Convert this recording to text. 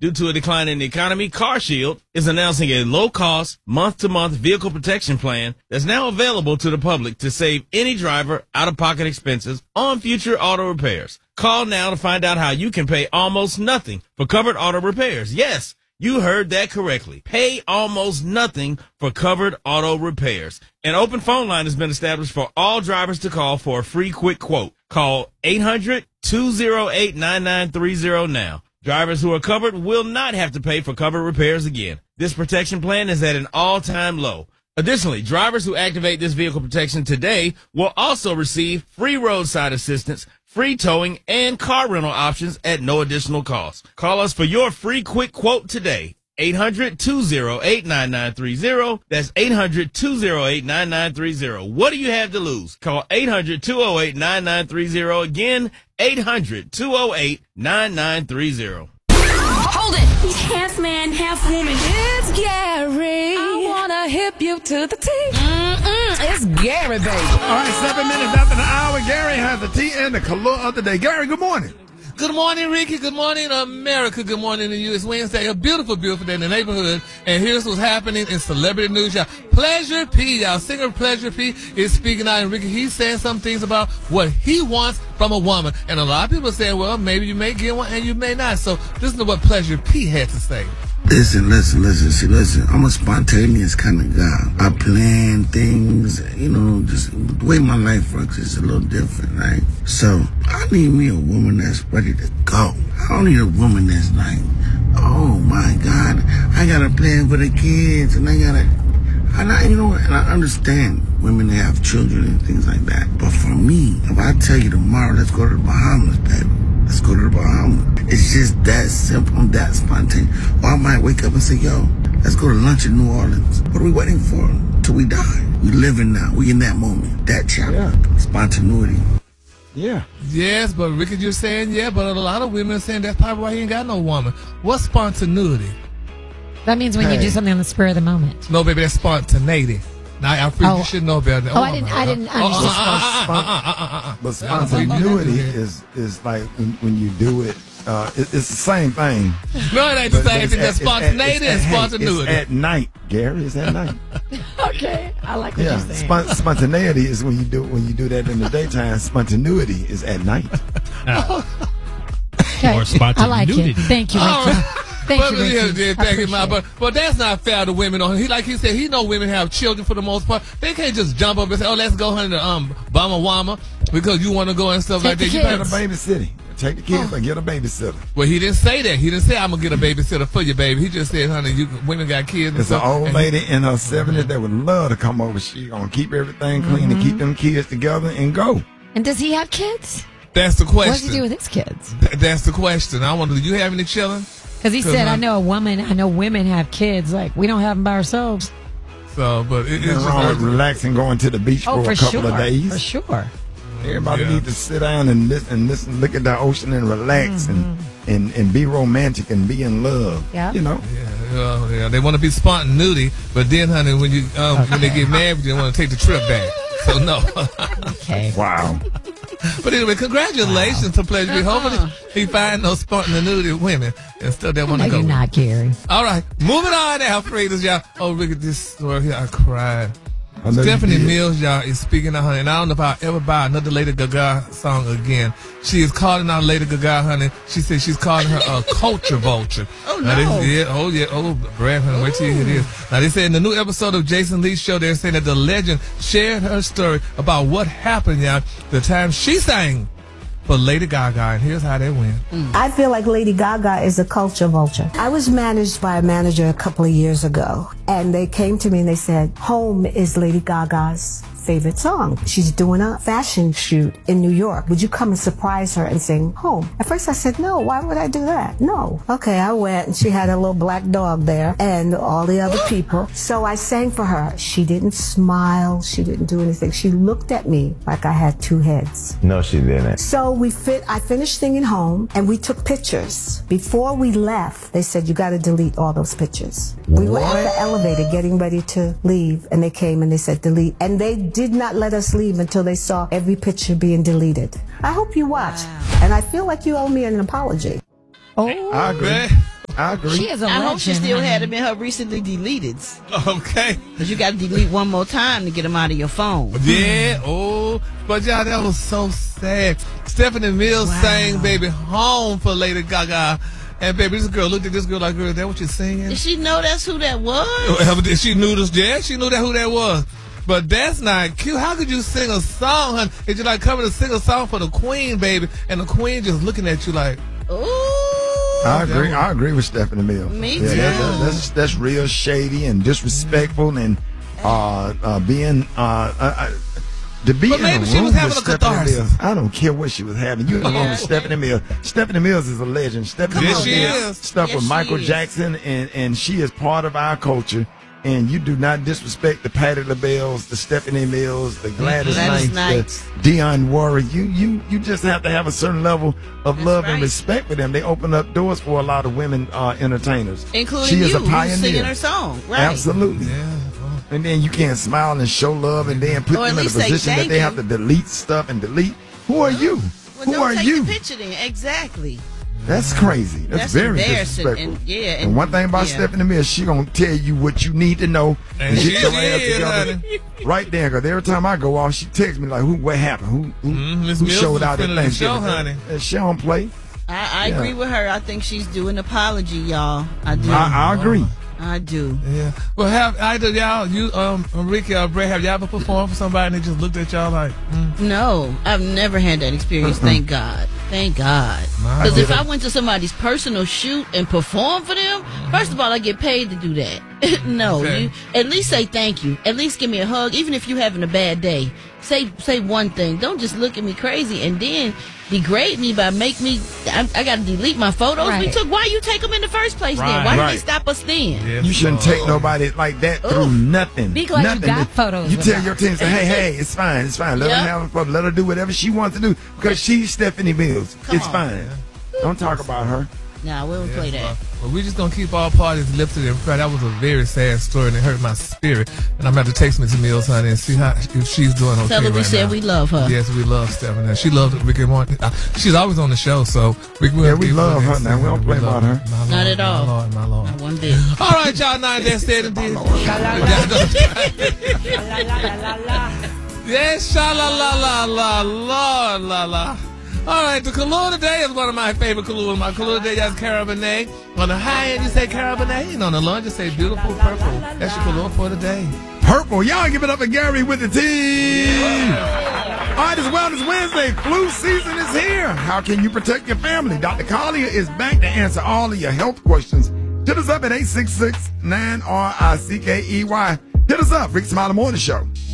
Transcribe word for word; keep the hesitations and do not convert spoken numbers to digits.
Due to a decline in the economy, CarShield is announcing a low-cost, month-to-month vehicle protection plan that's now available to the public to save any driver out-of-pocket expenses on future auto repairs. Call now to find out how you can pay almost nothing for covered auto repairs. Yes, you heard that correctly. Pay almost nothing for covered auto repairs. An open phone line has been established for all drivers to call for a free quick quote. Call eight hundred, two oh eight, nine nine three oh now. Drivers who are covered will not have to pay for covered repairs again. This protection plan is at an all-time low. Additionally, drivers who activate this vehicle protection today will also receive free roadside assistance, free towing, and car rental options at no additional cost. Call us for your free quick quote today. eight hundred, two oh eight, nine nine three oh. That's eight hundred, two oh eight, nine nine three oh. What do you have to lose? Call eight hundred, two oh eight, nine nine three oh. Again, eight hundred, two oh eight, nine nine three oh. Hold it! He's half man, half woman. It's Gary. I wanna hip you to the T. Mm-mm, it's Gary, baby. All right, seven minutes after the hour, Gary has the tea and the color of the day. Gary, good morning. Good morning, Ricky. Good morning, America. Good morning to you. It's Wednesday, a beautiful, beautiful day in the neighborhood. And here's what's happening in celebrity news, y'all. Pleasure P, y'all. Singer Pleasure P is speaking out. And Ricky, he's saying some things about what he wants from a woman. And a lot of people are saying, well, maybe you may get one and you may not. So listen to what Pleasure P had to say. Listen, listen, listen, see, listen, I'm a spontaneous kind of guy. I plan things, you know, just the way my life works is a little different, right? So, I need me a woman that's ready to go. I don't need a woman that's like, oh my God, I got a plan for the kids, and I got to, and I, you know, and I understand women that have children and things like that. But for me, if I tell you tomorrow, let's go to the Bahamas, baby. Let's go to the Bahamas. It's just that simple, that spontaneous. Or I might wake up and say, yo, let's go to lunch in New Orleans. What are we waiting for? Till we die. We living now. We in that moment. That chapter. Yeah. Spontaneity. Yeah. Yes, but Ricky, you're saying, yeah, but a lot of women are saying that's probably why he ain't got no woman. What's spontaneity? That means when hey. you do something on the spur of the moment. No, baby, that's spontaneity. Now, I feel oh. you should know better. Oh, oh I didn't. I didn't understand. But spontaneity is is like when, when you do it. Uh, it, it's the same thing. No, it ain't the same thing. That's spontaneity and spontaneity. It's at night, Gary. It's at night. Okay, I like what yeah. you're saying. Spon- spontaneity is when you do when you do that in the daytime. Spontaneity is at night. Okay. Or spontaneity. I like it. Thank you, Ricky. Thank but, you, Ricky. Yeah, yeah, thank you, it. but, but that's not fair to women. On he like he said, he know women have children for the most part. They can't just jump up and say, "Oh, let's go honey to um Bama Wama," because you want to go and stuff Take like that. The You kids. Get a babysitter. Take the kids Oh. and get a babysitter. Well, he didn't say that. He didn't say I'm gonna get a babysitter for you, baby. He just said, "Honey, you women got kids." And It's an stuff, old and lady in her seventies that would love to come over. She gonna keep everything clean and keep them kids together and go. And does he have kids? That's the question. What does he do with his kids? Th- that's the question. I wonder, do you have any children? Because he said, I know a woman, I know women have kids. Like, we don't have them by ourselves. So, but it, it's Nothing wrong with just relaxing, going to the beach Oh, for for a couple sure. of days. For sure. Everybody Yeah. needs to sit down and listen, and listen, look at the ocean and relax Mm-hmm. and, and and be romantic and be in love. Yeah. You know. Yeah, uh, yeah, they want to be spontaneity, but then, honey, when you um, Okay. when they get married, they want to take the trip back. So no. Okay. Wow. But anyway, congratulations to Pleasure P. Hopefully he find those spontaneity women and stuff that want No, to go. you're not, Gary. All right, moving on now, Freeders, y'all. Oh, look at this story here. I cried. I know you Stephanie did. Mills, y'all, is speaking of her, and I don't know if I'll ever buy another Lady Gaga song again. She is calling out Lady Gaga, honey. She said she's calling her a culture vulture. Oh, Now, no. this, yeah, oh, yeah, oh, Brad, honey, wait till you hear this. Now, they say in the new episode of Jason Lee's show, they're saying that the legend shared her story about what happened, y'all, the time she sang for Lady Gaga, and here's how they went. I feel like Lady Gaga is a culture vulture. I was managed by a manager a couple of years ago, and they came to me and they said, Home is Lady Gaga's favorite song. She's doing a fashion shoot in New York. Would you come and surprise her and sing Home? At first I said, no, why would I do that? No. Okay, I went and she had a little black dog there and all the other people. So I sang for her. She didn't smile. She didn't do anything. She looked at me like I had two heads. No, she didn't. So we fit, I finished singing Home and we took pictures. Before we left, they said, you got to delete all those pictures. We were at the elevator getting ready to leave and they came and they said delete. And they did not let us leave until they saw every picture being deleted. I hope you watched. And I feel like you owe me an apology. Oh. I agree. I agree. She is a I legend. hope she still honey. had them in her recently deleted. Okay. Because you got to delete one more time to get them out of your phone. Yeah. Oh, but y'all, that was so sad. Stephanie Mills Wow. sang "Baby Home" for Lady Gaga, and baby, this girl looked at this girl like, "Girl, is that what you're singing?" Did she know that's who that was? She knew this. Yeah, she knew that who that was. But that's not cute. How could you sing a song, honey? It's just like coming to sing a song for the Queen, baby, and the Queen just looking at you like, Ooh. I agree. I agree with Stephanie Mills. Me yeah, too. That, that's that's real shady and disrespectful and uh, uh, being uh, uh, uh, to be But in maybe a she room was having with a Stephanie catharsis. Mills. I don't care what she was having. You know Yeah. Stephanie Mills. Stephanie Mills is a legend. Stephanie Yes, Mills she did is. stuff Yes, with she Michael is. Jackson, and and she is part of our culture. And you do not disrespect the Patti LaBelle's, the Stephanie Mills, the Gladys, Gladys Knights, Knights. the Dionne Warwick. You you you just have to have a certain level of That's love and right. respect for them. They open up doors for a lot of women uh, entertainers, Including she is you, a pioneer. who's singing her song. Right. Absolutely. yeah. And then you can't smile and show love, and then put Or at them in a least say position that thank they you. have to delete stuff and delete. Who are you? Well, Who don't are take you? the picture then. Exactly. That's crazy. That's, That's very embarrassing, disrespectful. and- yeah, And, and- one thing about yeah. Stephanie Mills, she gonna tell you what you need to know and, And she get your ass did, together honey. right there. Because every time I go off, she texts me like, "Who? What happened? Who? Who, Mhm, Miss who Mills showed was out at friend of the Thanksgiving?" show, honey. And she don't play. I, I Yeah. agree with her. I think she's due an apology, y'all. I do. I, I agree. I do. Yeah. Well, have either y'all, you, um, Ricky or Bray, have y'all ever performed for somebody and they just looked at y'all like, mm, No, I've never had that experience. Thank God. Thank God. Nah, Because I if did I it. went to somebody's personal shoot and perform for them, first of all, I get paid to do that. no, Okay. you at least say thank you. At least give me a hug, even if you're having a bad day. Say say one thing. Don't just look at me crazy and then degrade me by make me. I, I got to delete my photos we Right. took. Why you take them in the first place? Right. Then why did Right. they stop us then? yeah, You shouldn't so- take nobody like that through nothing. Be glad you nothing. got photos You with tell her. your team, say, hey, hey, it's fine, it's fine. Let Yep. her have fun. Let her do whatever she wants to do because she's Stephanie Mills. Come it's on. fine. Don't talk about her. Nah, we don't play that. Well, we're just gonna keep all parties lifted in prayer. That was a very sad story and it hurt my spirit. And I'm gonna have to text Miss Mills, honey, and see how if she's doing okay Tell her we right said now. we love her. Yes, we love Stephanie. She loves Ricky Martin. Uh, She's always on the show, so we will Yeah, we give love her that. now. We don't play love about her. My Lord, Not at all. My Lord, my Lord. Not one bit. All right, y'all. Now that's said and did. Yes, sha la la la la la la la. All right, the Kahlua today is one of my favorite Kahlua. My Kahlua today has Cabernet. On the high end, you say Cabernet, and on the low end, you say beautiful purple. That's your Kahlua for today. Purple. Y'all give it up for Gary with the team. All right, it's Wellness Wednesday. Flu season is here. How can you protect your family? Doctor Collier is back to answer all of your health questions. Hit us up at eight six six, nine R I C K E Y. Hit us up, Rick Smiley Morning Show.